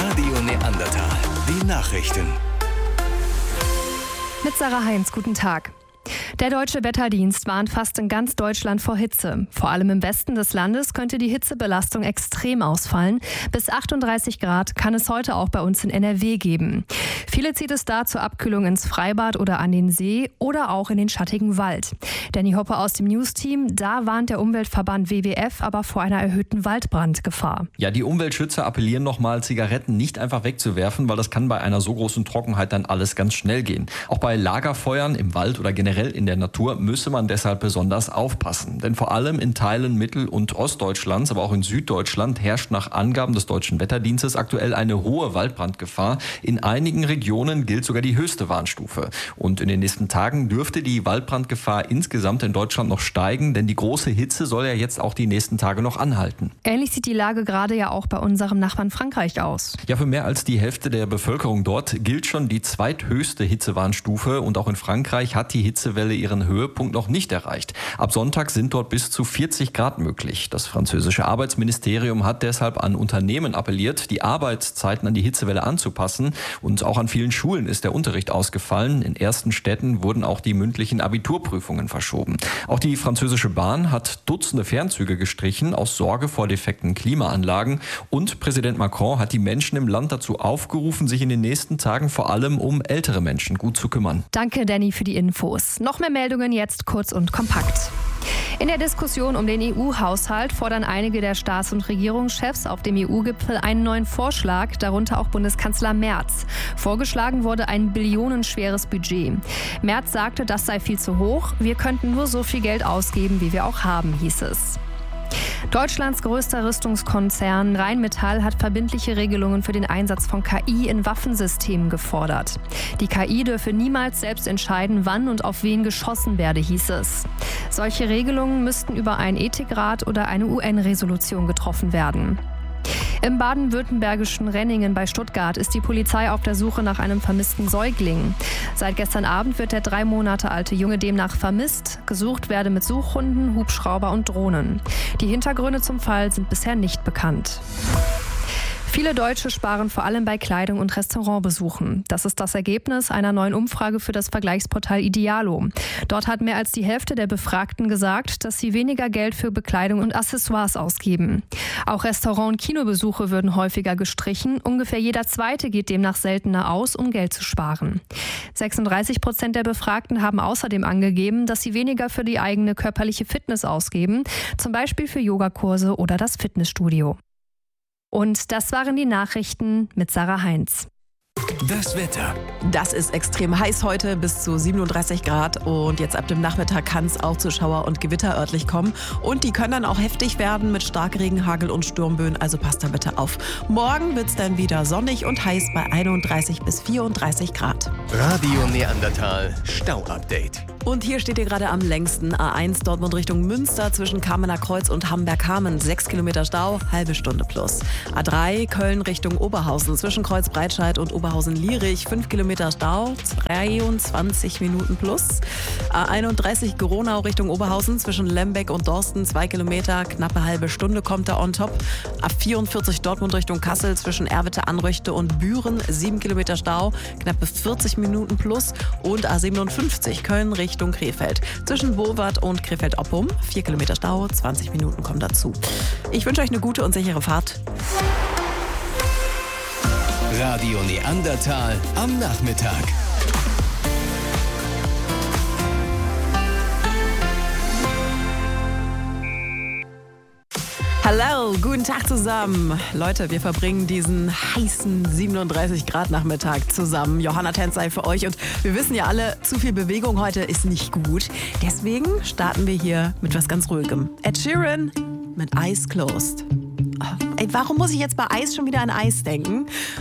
Radio Neandertal. Die Nachrichten. Mit Sarah Heinz, guten Tag. Der Deutsche Wetterdienst warnt fast in ganz Deutschland vor Hitze. Vor allem im Westen des Landes könnte die Hitzebelastung extrem ausfallen. Bis 38 Grad kann es heute auch bei uns in NRW geben. Viele zieht es da zur Abkühlung ins Freibad oder an den See oder auch in den schattigen Wald. Danny Hoppe aus dem News-Team, da warnt der Umweltverband WWF aber vor einer erhöhten Waldbrandgefahr. Ja, die Umweltschützer appellieren nochmal, Zigaretten nicht einfach wegzuwerfen, weil das kann bei einer so großen Trockenheit dann alles ganz schnell gehen. Auch bei Lagerfeuern im Wald oder generell in der Natur müsse man deshalb besonders aufpassen. Denn vor allem in Teilen Mittel- und Ostdeutschlands, aber auch in Süddeutschland herrscht nach Angaben des Deutschen Wetterdienstes aktuell eine hohe Waldbrandgefahr. In einigen Regionen gilt sogar die höchste Warnstufe. Und in den nächsten Tagen dürfte die Waldbrandgefahr insgesamt in Deutschland noch steigen, denn die große Hitze soll ja jetzt auch die nächsten Tage noch anhalten. Ähnlich sieht die Lage gerade ja auch bei unserem Nachbarn Frankreich aus. Ja, für mehr als die Hälfte der Bevölkerung dort gilt schon die zweithöchste Hitzewarnstufe und auch in Frankreich hat die Hitzewelle ihren Höhepunkt noch nicht erreicht. Ab Sonntag sind dort bis zu 40 Grad möglich. Das französische Arbeitsministerium hat deshalb an Unternehmen appelliert, die Arbeitszeiten an die Hitzewelle anzupassen. Und auch an vielen Schulen ist der Unterricht ausgefallen. In ersten Städten wurden auch die mündlichen Abiturprüfungen verschoben. Auch die französische Bahn hat Dutzende Fernzüge gestrichen aus Sorge vor defekten Klimaanlagen. Und Präsident Macron hat die Menschen im Land dazu aufgerufen, sich in den nächsten Tagen vor allem um ältere Menschen gut zu kümmern. Danke, Danny, für die Infos. Noch mehr Meldungen jetzt kurz und kompakt. In der Diskussion um den EU-Haushalt fordern einige der Staats- und Regierungschefs auf dem EU-Gipfel einen neuen Vorschlag, darunter auch Bundeskanzler Merz. Vorgeschlagen wurde ein billionenschweres Budget. Merz sagte, das sei viel zu hoch. Wir könnten nur so viel Geld ausgeben, wie wir auch haben, hieß es. Deutschlands größter Rüstungskonzern Rheinmetall hat verbindliche Regelungen für den Einsatz von KI in Waffensystemen gefordert. Die KI dürfe niemals selbst entscheiden, wann und auf wen geschossen werde, hieß es. Solche Regelungen müssten über einen Ethikrat oder eine UN-Resolution getroffen werden. Im baden-württembergischen Renningen bei Stuttgart ist die Polizei auf der Suche nach einem vermissten Säugling. Seit gestern Abend wird der 3 Monate alte Junge demnach vermisst. Gesucht werde mit Suchhunden, Hubschrauber und Drohnen. Die Hintergründe zum Fall sind bisher nicht bekannt. Viele Deutsche sparen vor allem bei Kleidung und Restaurantbesuchen. Das ist das Ergebnis einer neuen Umfrage für das Vergleichsportal Idealo. Dort hat mehr als die Hälfte der Befragten gesagt, dass sie weniger Geld für Bekleidung und Accessoires ausgeben. Auch Restaurant- und Kinobesuche würden häufiger gestrichen. Ungefähr jeder Zweite geht demnach seltener aus, um Geld zu sparen. 36% der Befragten haben außerdem angegeben, dass sie weniger für die eigene körperliche Fitness ausgeben, zum Beispiel für Yogakurse oder das Fitnessstudio. Und das waren die Nachrichten mit Sarah Heinz. Das Wetter. Das ist extrem heiß heute, bis zu 37 Grad. Und jetzt ab dem Nachmittag kann es auch zu Schauer und Gewitter örtlich kommen. Und die können dann auch heftig werden mit Starkregen, Hagel und Sturmböen. Also passt da bitte auf. Morgen wird es dann wieder sonnig und heiß bei 31 bis 34 Grad. Radio Neandertal Stau-Update. Und hier steht ihr gerade am längsten. A1 Dortmund Richtung Münster zwischen Kamener Kreuz und Hamberg-Hameln. 6 Kilometer Stau, halbe Stunde plus. A3 Köln Richtung Oberhausen zwischen Kreuz-Breitscheid und Oberhausen-Lierich. 5 Kilometer Stau, 23 Minuten plus. A31 Gronau Richtung Oberhausen zwischen Lembeck und Dorsten. 2 Kilometer, knappe halbe Stunde kommt da on top. A44 Dortmund Richtung Kassel zwischen Erwitte, Anröchte und Büren. 7 Kilometer Stau, knappe 40 Minuten plus. Und A57 Köln Richtung Krefeld. Zwischen Bowart und Krefeld-Oppum 4 Kilometer Stau, 20 Minuten kommen dazu. Ich wünsche euch eine gute und sichere Fahrt. Radio Neandertal am Nachmittag. Hallo, guten Tag zusammen. Leute, wir verbringen diesen heißen 37 Grad Nachmittag zusammen. Johanna Tänzer für euch und wir wissen ja alle, zu viel Bewegung heute ist nicht gut. Deswegen starten wir hier mit was ganz Ruhigem. Ed Sheeran mit Eyes Closed. Ey, warum muss ich jetzt bei Eis schon wieder an Eis denken?